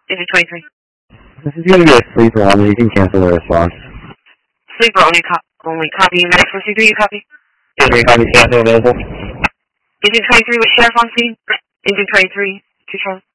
Engine 23. This is going to be a sleeper only. You can cancel the response. Sleeper only, copy. Medic 423, you copy? Okay, copy. Cancel available. Engine 23 with sheriff on scene. Engine 23, 2 Charlie.